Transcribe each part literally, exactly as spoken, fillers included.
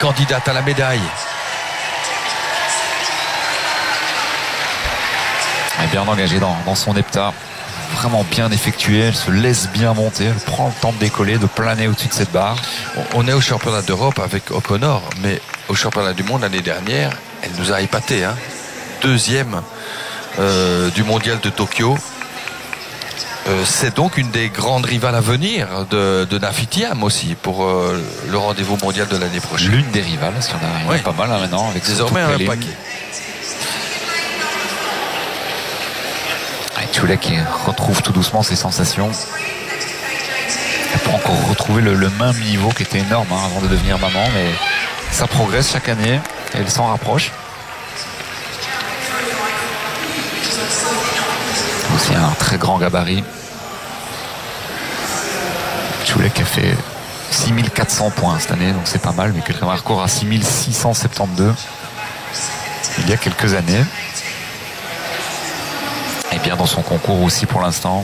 candidate à la médaille. Elle est bien engagée dans, dans son hepta. Vraiment bien effectuée, elle se laisse bien monter, elle prend le temps de décoller, de planer au-dessus de cette barre. On est au championnat d'Europe avec O'Connor, mais au championnat du monde l'année dernière, elle nous a épaté. Hein. Deuxième euh, du mondial de Tokyo. Euh, c'est donc une des grandes rivales à venir de, de Nafi Thiam aussi pour euh, le rendez-vous mondial de l'année prochaine. L'une des rivales, parce qu'il y en a, il y en a oui. pas mal hein, maintenant. Avec désormais un paquet. Tchoula qui retrouve tout doucement ses sensations. Elle peut encore retrouver le, le même niveau qui était énorme hein, avant de devenir maman, mais ça progresse chaque année et elle s'en rapproche. Aussi un très grand gabarit. Tchoula qui a fait six mille quatre cents points cette année, donc c'est pas mal, mais quelqu'un a un record à six mille six cent soixante-douze il y a quelques années. Et bien dans son concours aussi pour l'instant.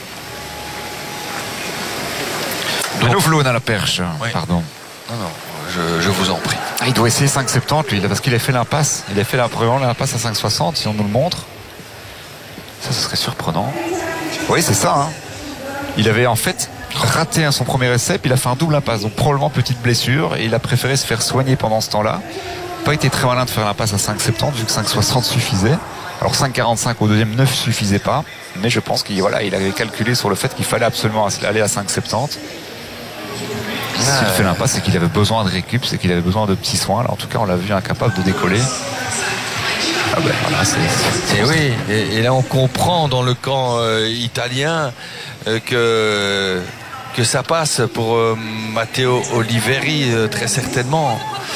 Nouvelon à la perche. Oui. Pardon. Non, non, je, je vous en prie. Ah, il doit essayer cinq soixante-dix lui, parce qu'il a fait l'impasse. Il a fait l'impasse à cinq soixante, si on nous le montre. Ça, ce serait surprenant. Oui, c'est ça. Hein. Il avait en fait raté son premier essai, puis il a fait un double impasse. Donc probablement petite blessure, et il a préféré se faire soigner pendant ce temps-là. Pas été très malin de faire l'impasse à cinq soixante-dix, vu que cinq soixante suffisait. Alors cinq quarante-cinq au deuxième ne suffisait pas, mais je pense qu'il voilà, il avait calculé sur le fait qu'il fallait absolument aller à cinq soixante-dix. Ah, S'il fait l'impasse, c'est qu'il avait besoin de récup, c'est qu'il avait besoin de petits soins. Là, en tout cas, on l'a vu incapable de décoller. Ah ben voilà, c'est, c'est, et oui, et, et là on comprend dans le camp euh, italien euh, que que ça passe pour euh, Matteo Oliveri euh, très certainement.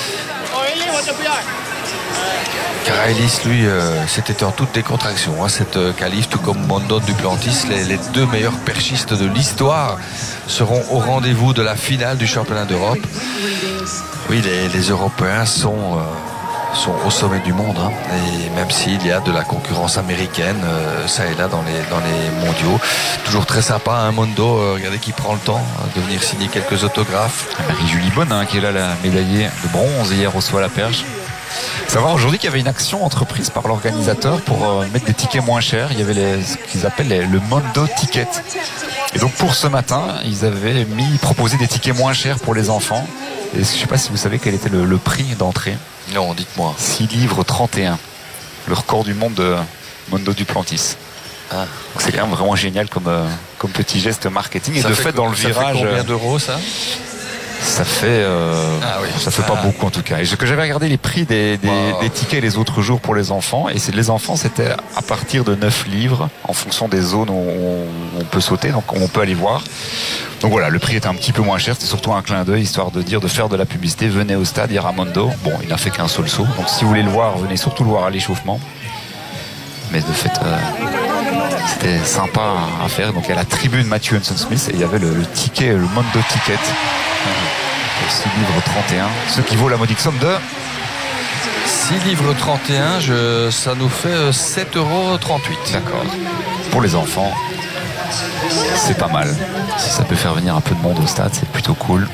Karailis, lui, euh, c'était en toute décontraction, hein, cette euh, qualif, tout comme Mondon Duplantis. Les, les deux meilleurs perchistes de l'histoire seront au rendez-vous de la finale du championnat d'Europe. Oui, les, les Européens sont, euh, sont au sommet du monde, hein, et même s'il y a de la concurrence américaine, euh, ça et là, dans les, dans les mondiaux. Toujours très sympa, hein, Mondo, euh, regardez qui prend le temps hein, de venir signer quelques autographes. Marie-Julie Bonne, hein, qui est là, la médaillée de bronze, hier reçoit la perche. Savoir aujourd'hui qu'il y avait une action entreprise par l'organisateur pour euh, mettre des tickets moins chers. Il y avait les, ce qu'ils appellent les, le Mondo Ticket. Et donc pour ce matin, ils avaient mis, proposé des tickets moins chers pour les enfants. Et je ne sais pas si vous savez quel était le, le prix d'entrée. Non, dites-moi. six livres trente et un. Le record du monde de Mondo Duplantis. Ah. Donc c'est quand même vraiment génial comme, euh, comme petit geste marketing. Et ça de fait fait, dans le ça virage. Fait combien d'euros ça? Ça fait, euh, ah oui. ça fait ah. pas beaucoup en tout cas. Et que j'avais regardé les prix des, des, wow. des tickets les autres jours pour les enfants, et c'est les enfants c'était à partir de neuf livres en fonction des zones où on, on peut sauter, donc on peut aller voir. Donc voilà, le prix était un petit peu moins cher, c'était surtout un clin d'œil histoire de dire de faire de la publicité. Venez au stade, il y a Ramondo. Bon, il n'a fait qu'un seul saut, donc si vous voulez le voir, venez surtout le voir à l'échauffement. Mais de fait, euh, c'était sympa à faire. Donc il y a la tribune Matthew Hanson Smith et il y avait le, le ticket, le Mondo Ticket. Pour six livres trente et un, ce qui vaut la modique somme de six livres trente et un, je, ça nous fait sept euros trente-huit. D'accord. Pour les enfants, c'est pas mal. Si ça peut faire venir un peu de monde au stade, c'est plutôt cool.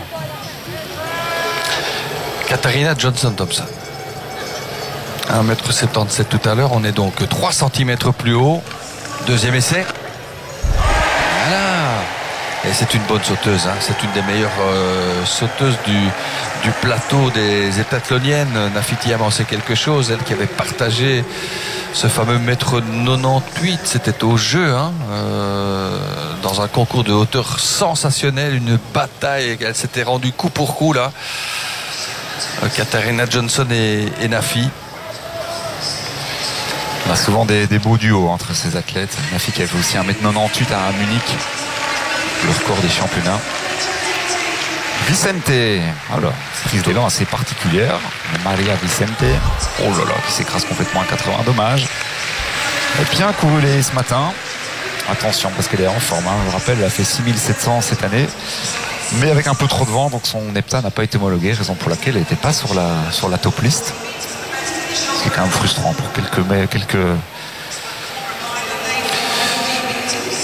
Katharina Johnson-Thompson. un mètre soixante-dix-sept tout à l'heure, on est donc trois centimètres plus haut. Deuxième essai. Voilà. Et c'est une bonne sauteuse, hein. C'est une des meilleures euh, sauteuses du, du plateau des heptathloniennes. Nafi Thiam en sait quelque chose, elle qui avait partagé ce fameux mètre quatre-vingt-dix-huit, c'était au jeu, hein, euh, dans un concours de hauteur sensationnel, une bataille, elle s'était rendue coup pour coup là. Euh, Katharina Johnson et, et Nafi. On a souvent des, des beaux duos entre ces athlètes. Nafi qui avait aussi un mètre quatre-vingt-dix-huit à Munich, le record des championnats. Vicente, alors, prise d'élan assez particulière. Maria Vicente, oh là là, qui s'écrase complètement à quatre-vingts, dommage. Et bien couru ce matin. Attention, parce qu'elle est en forme, hein. Je vous rappelle, elle a fait six mille sept cents cette année, mais avec un peu trop de vent, donc son hepta n'a pas été homologué, raison pour laquelle elle n'était pas sur la, sur la top list. C'est quand même frustrant pour quelques... quelques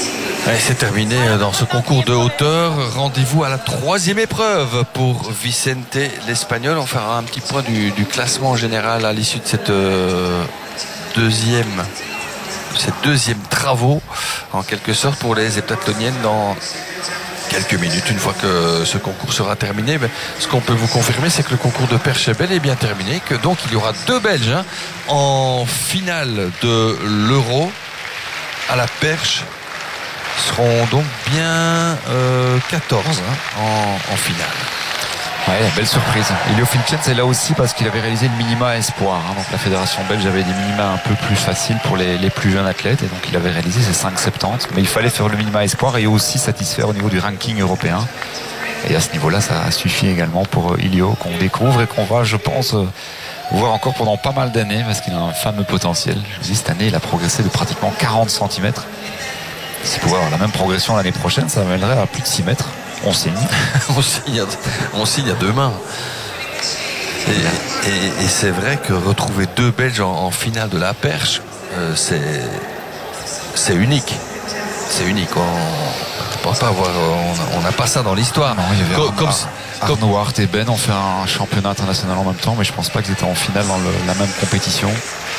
C'est terminé dans ce concours de hauteur. Rendez-vous à la troisième épreuve pour Vicente l'Espagnol. On fera un petit point du, du classement général à l'issue de cette euh, deuxième, cette deuxième travaux, en quelque sorte, pour les heptathloniennes dans quelques minutes, une fois que ce concours sera terminé. Mais ce qu'on peut vous confirmer, c'est que le concours de perche belle est bien terminé, que donc il y aura deux Belges hein, en finale de l'Euro à la perche. Seront donc bien euh, quatorze hein, en, en finale. Ouais, belle surprise. Elio Filchens est là aussi parce qu'il avait réalisé le minima espoir. Hein. Donc la fédération belge avait des minima un peu plus faciles pour les, les plus jeunes athlètes et donc il avait réalisé ses cinq soixante-dix. Mais il fallait faire le minima espoir et aussi satisfaire au niveau du ranking européen. Et à ce niveau-là, ça a suffi également pour Elio qu'on découvre et qu'on va, je pense, voir encore pendant pas mal d'années parce qu'il a un fameux potentiel. Je vous dis, cette année, il a progressé de pratiquement quarante centimètres. Si pouvait avoir la même progression l'année prochaine, ça mènerait à plus de six mètres. On signe. on signe, on signe à deux mains. Et, et, et c'est vrai que retrouver deux Belges en, en finale de la perche, euh, c'est, c'est unique. C'est unique. On ne pense pas avoir. On n'a pas ça dans l'histoire. Non, il y avait comme, comme, Arnaud Hart et Ben ont fait un championnat international en même temps, mais je ne pense pas qu'ils étaient en finale dans le, la même compétition.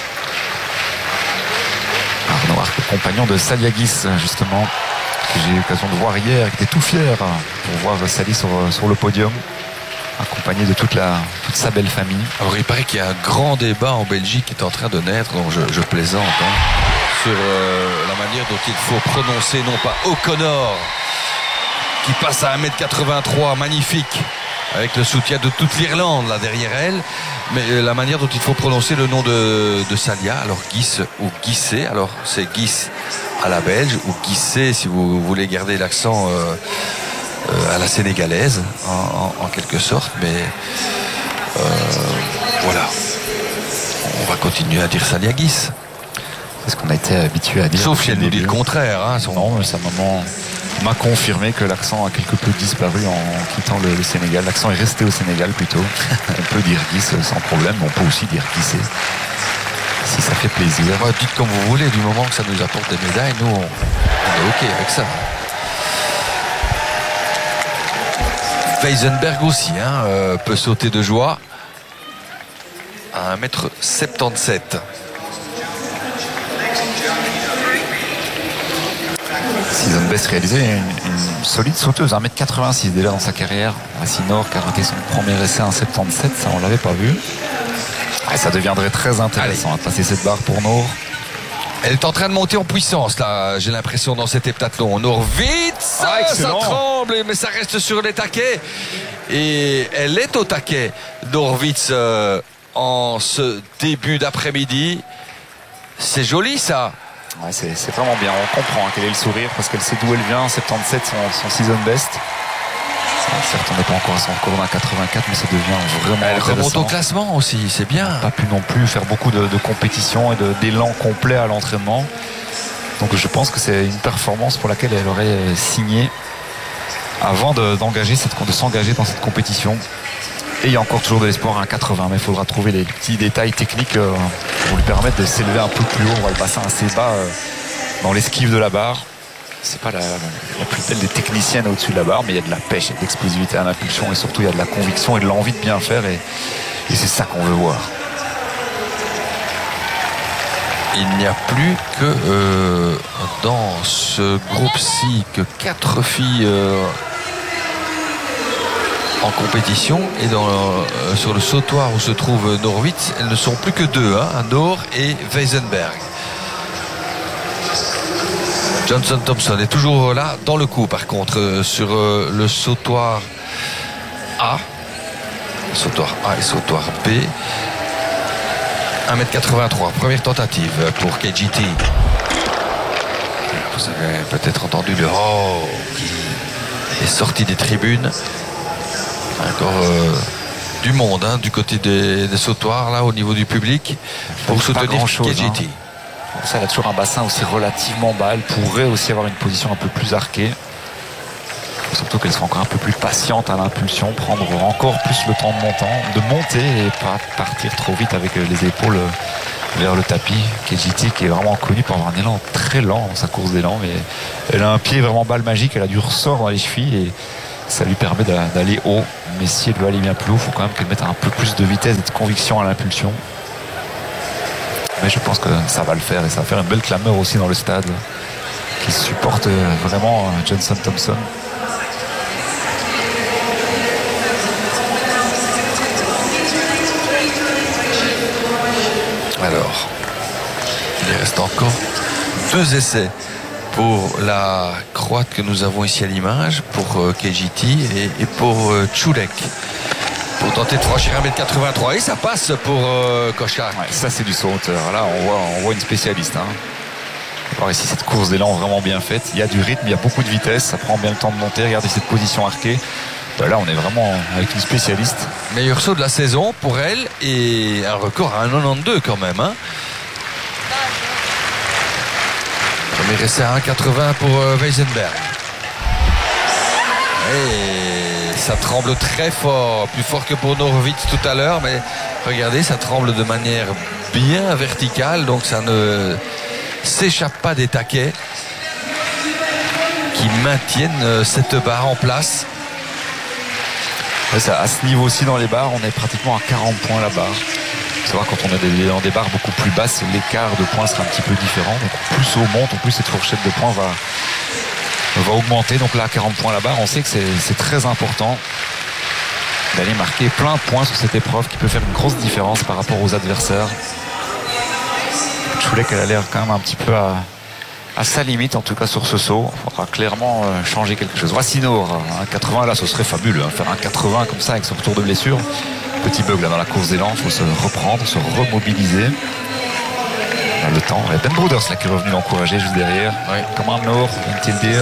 Arnaud Hart, le compagnon de Saliagis, justement, que j'ai eu l'occasion de voir hier, qui était tout fier pour voir Sali sur, sur le podium, accompagné de toute, la, toute sa belle famille. Alors il paraît qu'il y a un grand débat en Belgique qui est en train de naître, donc je, je plaisante, hein, sur euh, la manière dont il faut prononcer, non pas O'Connor, qui passe à un mètre quatre-vingt-trois, magnifique, avec le soutien de toute l'Irlande là derrière elle, mais la manière dont il faut prononcer le nom de, de Salia, alors Guis ou Guissé, alors c'est Guis à la belge ou Guissé si vous voulez garder l'accent euh, euh, à la sénégalaise en, en, en quelque sorte, mais euh, voilà, on va continuer à dire Salia Guis. C'est ce qu'on a été habitué à dire. Sauf si elle nous dit le contraire. Hein, son... Non, mais sa maman m'a confirmé que l'accent a quelque peu disparu en quittant le, le Sénégal. L'accent est resté au Sénégal plutôt. On peut dire Guis sans problème, mais on peut aussi dire Guissé si ça fait plaisir. Ouais, dites comme vous voulez, du moment que ça nous apporte des médailles, nous on, on est ok avec ça. Weisenberg aussi hein, euh, peut sauter de joie à un mètre soixante-dix-sept. Season Best réalisé une, une solide sauteuse, un mètre quatre-vingt-six déjà dans sa carrière. Voici Nord qui a raté son premier essai en soixante-dix-sept, ça on l'avait pas vu. Et ça deviendrait très intéressant à passer cette barre pour Nord. Elle est en train de monter en puissance là, j'ai l'impression dans cet heptathlon. Norwitz, ah, ça tremble, mais ça reste sur les taquets. Et elle est au taquet, Norwitz, euh, en ce début d'après-midi. C'est joli ça. Ouais, c'est, c'est vraiment bien, on comprend hein, quel est le sourire parce qu'elle sait d'où elle vient. soixante-dix-sept son, son season best. Certes on n'est pas encore à son record à quatre-vingt-quatre, mais ça devient vraiment elle remonte au classement aussi, c'est bien. Pas pu non plus faire beaucoup de, de compétitions et de, d'élan complet à l'entraînement, donc je pense que c'est une performance pour laquelle elle aurait signé avant de, d'engager cette, de s'engager dans cette compétition. Et il y a encore toujours de l'espoir à un quatre-vingts, mais il faudra trouver les petits détails techniques euh, pour lui permettre de s'élever un peu plus haut. On va le passer assez bas euh, dans l'esquive de la barre. C'est pas la, la plus belle des techniciennes au-dessus de la barre, mais il y a de la pêche et de l'explosivité à l'impulsion, et surtout il y a de la conviction et de l'envie de bien faire, et, et c'est ça qu'on veut voir. Il n'y a plus que euh, dans ce groupe-ci que quatre filles euh, en compétition, et dans, euh, sur le sautoir où se trouve Norwitz, elles ne sont plus que deux, hein, Nord et Weisenberg. Johnson Thompson est toujours là dans le coup par contre euh, sur euh, le sautoir A, sautoir A et sautoir B. un mètre quatre-vingt-trois, première tentative pour K G T. Vous avez peut-être entendu le oh qui est sorti des tribunes. Encore euh, du monde hein, du côté des, des sautoirs là au niveau du public pour soutenir K G T. Hein. Ça, elle a toujours un bassin aussi relativement bas. Elle pourrait aussi avoir une position un peu plus arquée. Surtout qu'elle soit encore un peu plus patiente à l'impulsion, prendre encore plus le temps de montant, de monter et pas partir trop vite avec les épaules vers le tapis. K G T qui est vraiment connue pour avoir un élan très lent dans sa course d'élan, mais elle a un pied vraiment balle magique, elle a du ressort dans les chevilles et ça lui permet d'aller haut. Mais si elle veut aller bien plus haut, il faut quand même qu'elle mette un peu plus de vitesse et de conviction à l'impulsion. Mais je pense que ça va le faire et ça va faire une belle clameur aussi dans le stade qui supporte vraiment Johnson Thompson. Alors, il reste encore deux essais pour la croate que nous avons ici à l'image, pour euh, K G T et, et pour euh, Čulek, pour tenter de franchir un mètre quatre-vingt-trois, et ça passe pour euh, Kochar. Ouais, ça c'est du saut hauteur. Là on voit, on voit une spécialiste. Hein. Alors ici cette course d'élan vraiment bien faite. Il y a du rythme, il y a beaucoup de vitesse, ça prend bien le temps de monter. Regardez cette position arquée. Là on est vraiment avec une spécialiste. Meilleur saut de la saison pour elle et un record à un quatre-vingt-douze quand même. Hein. Premier essai à un quatre-vingts pour euh, Weissenberg. Et ça tremble très fort, plus fort que pour Norwitz tout à l'heure, mais regardez, ça tremble de manière bien verticale, donc ça ne s'échappe pas des taquets qui maintiennent cette barre en place. Ouais, ça, à ce niveau-ci dans les barres, on est pratiquement à quarante points la barre. Il faut savoir quand on est des, dans des barres beaucoup plus basses, l'écart de points sera un petit peu différent. Donc plus on monte, plus cette fourchette de points va, va augmenter. Donc là, à quarante points la barre, on sait que c'est très important d'aller marquer plein de points sur cette épreuve qui peut faire une grosse différence par rapport aux adversaires. Čulek, elle a l'air quand même un petit peu à, à sa limite, en tout cas sur ce saut. Il faudra clairement euh, changer quelque chose. Rassinour, un quatre-vingts, là, ce serait fabuleux. Hein, faire un quatre-vingts comme ça avec son retour de blessure. Petit bug là dans la course d'élan, il faut se reprendre, se remobiliser. On a le temps. Il y a Ben Brothers là qui est revenu l'encourager juste derrière. Oui. Comment Noor, vient-il dire?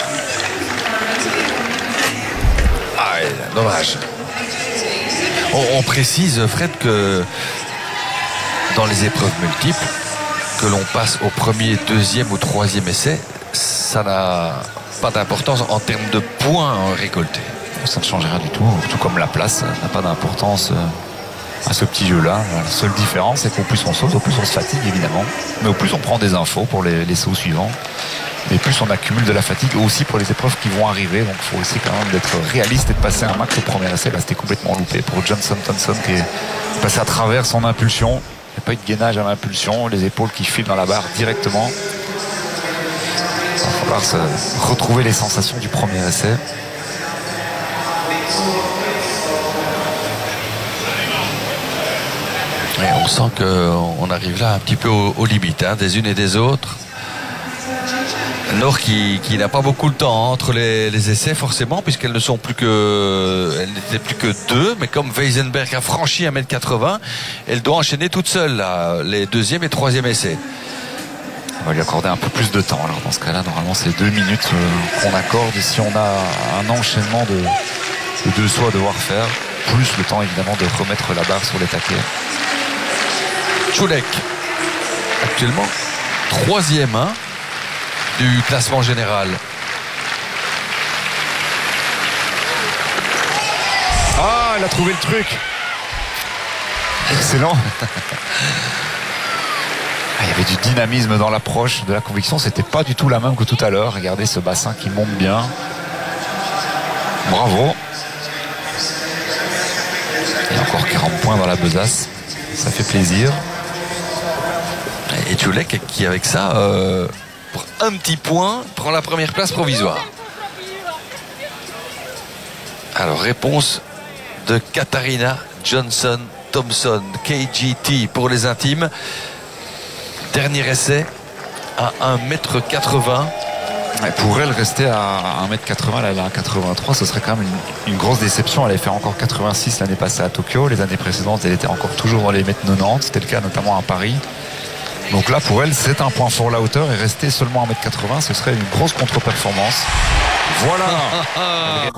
Ah, dommage. On, on précise, Fred, que dans les épreuves multiples, que l'on passe au premier, deuxième ou troisième essai, ça n'a pas d'importance en termes de points récoltés. Ça ne changera du tout, tout comme la place n'a pas d'importance à ce petit jeu-là. La seule différence, c'est qu'au plus on saute, au plus on se fatigue évidemment, mais au plus on prend des infos pour les, les sauts suivants, et plus on accumule de la fatigue aussi pour les épreuves qui vont arriver. Donc il faut aussi quand même d'être réaliste et de passer un max au premier essai. Là, c'était complètement loupé pour Johnson Thompson qui est passé à travers son impulsion. Il n'y a pas eu de gainage à l'impulsion, les épaules qui filent dans la barre directement. Il va falloir se retrouver les sensations du premier essai. Et on sent qu'on arrive là un petit peu aux, aux limites hein, des unes et des autres. Noor qui, qui n'a pas beaucoup de temps entre les, les essais forcément, puisqu'elles ne sont plus que elles n'étaient plus que deux, mais comme Weissenberg a franchi un mètre quatre-vingts, elle doit enchaîner toute seule là, les deuxième et troisième essais. On va lui accorder un peu plus de temps. Alors dans ce cas-là, normalement c'est deux minutes euh, qu'on accorde. Et si on a un enchaînement de, de deux sauts à devoir faire, plus le temps évidemment de remettre la barre sur les taquets. Čulek, actuellement troisième hein, du classement général. Ah, elle a trouvé le truc. Excellent. Il y avait du dynamisme dans l'approche, de la conviction. C'était pas du tout la même que tout à l'heure. Regardez ce bassin qui monte bien. Bravo. Et encore quarante points dans la besace. Ça fait plaisir. Et Čulek qui avec ça euh, pour un petit point prend la première place provisoire. Alors réponse de Katarina Johnson Thompson, K G T pour les intimes. Dernier essai à un mètre quatre-vingts. Pour elle, rester à un mètre quatre-vingts, elle est à un quatre-vingt-trois, ce serait quand même une, une grosse déception. Elle avait fait encore quatre-vingt-six l'année passée à Tokyo. Les années précédentes, elle était encore toujours dans les mètres quatre-vingt-dix. C'était le cas notamment à Paris. Donc là, pour elle, c'est un point fort la hauteur. Et rester seulement à un mètre quatre-vingts, ce serait une grosse contre-performance. Voilà.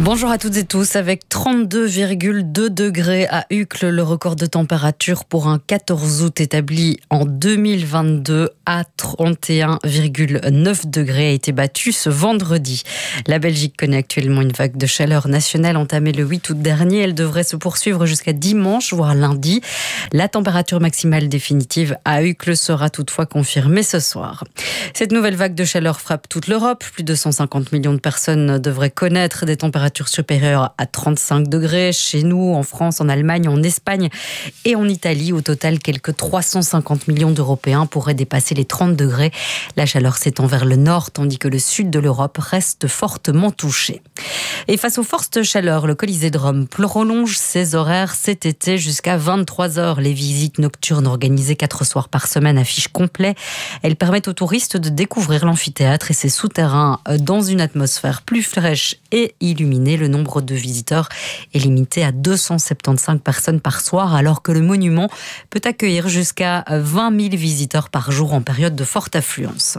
Bonjour à toutes et tous. Avec trente-deux virgule deux degrés à Uccle, le record de température pour un quatorze août établi en deux mille vingt-deux à trente et un virgule neuf degrés a été battu ce vendredi. La Belgique connaît actuellement une vague de chaleur nationale entamée le huit août dernier. Elle devrait se poursuivre jusqu'à dimanche, voire lundi. La température maximale définitive à Uccle sera toutefois confirmée ce soir. Cette nouvelle vague de chaleur frappe toute l'Europe. Plus de cent cinquante millions de personnes devraient connaître des températures supérieure à trente-cinq degrés chez nous, en France, en Allemagne, en Espagne et en Italie. Au total, quelques trois cent cinquante millions d'Européens pourraient dépasser les trente degrés. La chaleur s'étend vers le nord, tandis que le sud de l'Europe reste fortement touché. Et face aux fortes chaleurs, le Colisée de Rome prolonge ses horaires cet été jusqu'à vingt-trois heures. Les visites nocturnes organisées quatre soirs par semaine affichent complet. Elles permettent aux touristes de découvrir l'amphithéâtre et ses souterrains dans une atmosphère plus fraîche et illuminée. Le nombre de visiteurs est limité à deux cent soixante-quinze personnes par soir, alors que le monument peut accueillir jusqu'à vingt mille visiteurs par jour en période de forte affluence.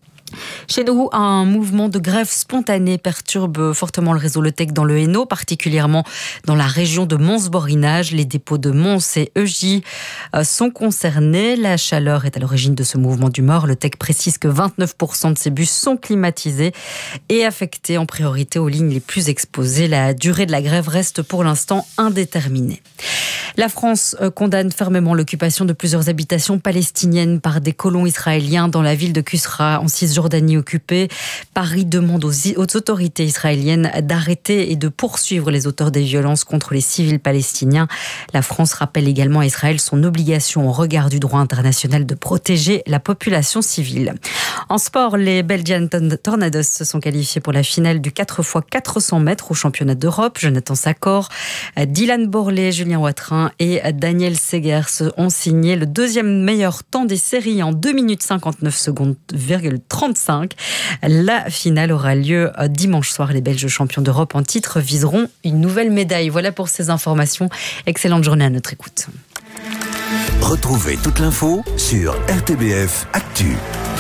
Chez nous, un mouvement de grève spontanée perturbe fortement le réseau Le Tech dans le Hainaut, particulièrement dans la région de Mons-Borinage. Les dépôts de Mons et Eugy sont concernés. La chaleur est à l'origine de ce mouvement d'humeur. Le Tech précise que vingt-neuf pour cent de ces bus sont climatisés et affectés en priorité aux lignes les plus exposées. La durée de la grève reste pour l'instant indéterminée. La France condamne fermement l'occupation de plusieurs habitations palestiniennes par des colons israéliens dans la ville de Kusra, en Cisjordanie occupée. Paris demande aux, aux autorités israéliennes d'arrêter et de poursuivre les auteurs des violences contre les civils palestiniens. La France rappelle également à Israël son obligation au regard du droit international de protéger la population civile. En sport, les Belgian Tornados se sont qualifiés pour la finale du quatre fois quatre cents mètres au championnat d'Europe. Jonathan Sakor, Dylan Borlé, Julien Watrin et Daniel Segers ont signé le deuxième meilleur temps des séries en deux minutes cinquante-neuf secondes trente-cinq. La finale aura lieu dimanche soir. Les Belges champions d'Europe en titre viseront une nouvelle médaille. Voilà pour ces informations. Excellente journée à notre écoute. Retrouvez toute l'info sur R T B F Actu.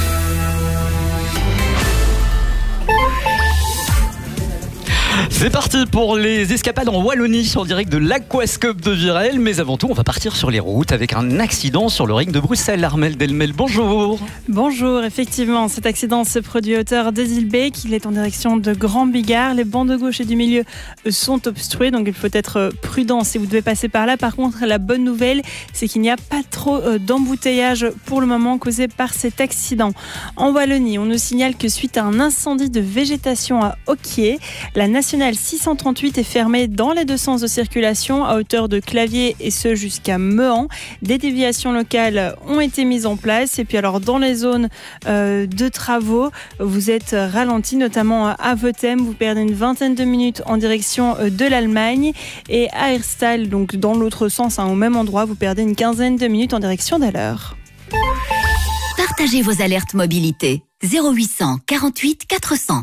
C'est parti pour les escapades en Wallonie en direct de l'Aquascope de Virel. Mais avant tout, on va partir sur les routes avec un accident sur le ring de Bruxelles. Armelle Delmel, bonjour. Bonjour, effectivement, cet accident se produit à hauteur d'Ezilbeek. Il est en direction de Grand Bigard. Les bancs de gauche et du milieu sont obstrués, donc il faut être prudent si vous devez passer par là. Par contre, la bonne nouvelle, c'est qu'il n'y a pas trop d'embouteillage pour le moment causé par cet accident. En Wallonie, on nous signale que suite à un incendie de végétation à Ocquier, la nationale six cent trente-huit est fermée dans les deux sens de circulation à hauteur de Clavier et ce jusqu'à Mehan. Des déviations locales ont été mises en place et puis alors dans les zones euh, de travaux, vous êtes ralenti notamment à Votem, vous perdez une vingtaine de minutes en direction de l'Allemagne et à Herstal, donc dans l'autre sens, hein, au même endroit, vous perdez une quinzaine de minutes en direction d'Haller. Partagez vos alertes mobilité zéro huit cent quarante-huit quatre cents.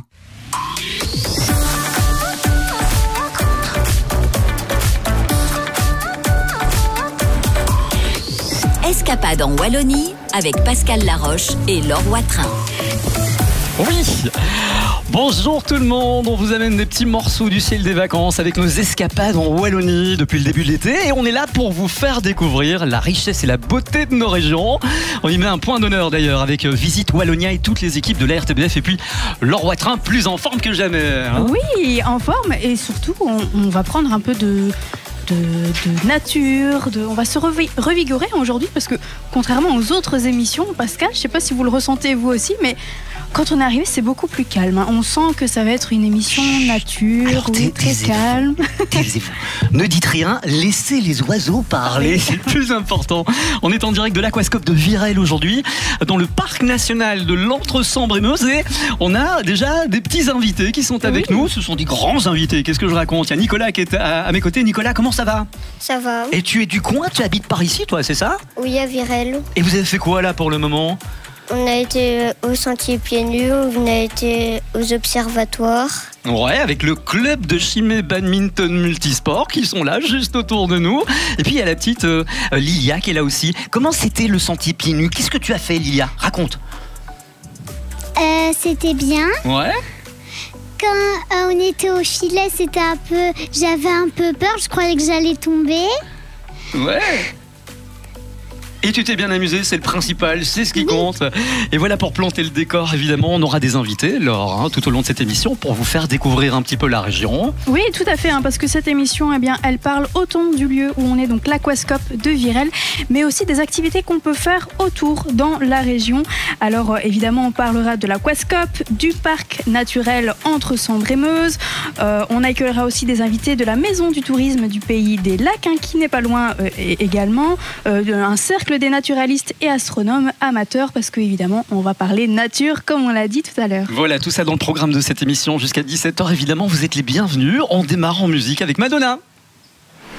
Escapade en Wallonie avec Pascal Laroche et Laure Watrin. Oui, bonjour tout le monde, on vous amène des petits morceaux du ciel des vacances avec nos escapades en Wallonie depuis le début de l'été et on est là pour vous faire découvrir la richesse et la beauté de nos régions. On y met un point d'honneur d'ailleurs avec Visite Wallonia et toutes les équipes de la R T B F et puis Laure Watrin plus en forme que jamais. Hein. Oui, en forme et surtout on, on va prendre un peu de... De, de nature, de, on va se revi- revigorer aujourd'hui parce que contrairement aux autres émissions, Pascal, je ne sais pas si vous le ressentez vous aussi, mais quand on est arrivé, c'est beaucoup plus calme. Hein. On sent que ça va être une émission nature, Alors, oui, très calme. Taisez-vous. Ne dites rien, laissez les oiseaux parler. C'est le plus important. On est en direct de l'Aquascope de Virel aujourd'hui, dans le parc national de l'Entre-Sambre-et-Meuse et on a déjà des petits invités qui sont avec oui. nous. Ce sont des grands invités. Qu'est-ce que je raconte ? Il y a Nicolas qui est à, à mes côtés. Nicolas, comment ça va ? Ça va. Et tu es du coin ? Tu habites par ici, toi, c'est ça ? Oui, à Virel. Et vous avez fait quoi là pour le moment ? On a été au sentier pieds nus, on a été aux observatoires. Ouais, avec le club de Chimay Badminton Multisport qui sont là, juste autour de nous. Et puis il y a la petite euh, Lilia qui est là aussi. Comment c'était le sentier pieds nus ? Qu'est-ce que tu as fait, Lilia ? Raconte. Euh, c'était bien. Ouais. quand euh, on était au filet, c'était un peu... J'avais un peu peur, je croyais que j'allais tomber. Ouais. Et tu t'es bien amusé, c'est le principal, c'est ce qui compte. Et voilà, pour planter le décor, évidemment, on aura des invités, Laure, hein, tout au long de cette émission, pour vous faire découvrir un petit peu la région. Oui, tout à fait, hein, parce que cette émission, eh bien, elle parle autant du lieu où on est, donc l'Aquascope de Virel, mais aussi des activités qu'on peut faire autour dans la région. Alors, euh, évidemment, on parlera de l'Aquascope, du parc naturel entre Sambre et Meuse. Euh, on accueillera aussi des invités de la Maison du tourisme du Pays des Lacs, hein, qui n'est pas loin euh, également, euh, un cercle des naturalistes et astronomes amateurs, parce qu'évidemment on va parler nature comme on l'a dit tout à l'heure. Voilà, tout ça dans le programme de cette émission jusqu'à dix-sept heures. Évidemment, vous êtes les bienvenus. On démarre en musique avec Madonna.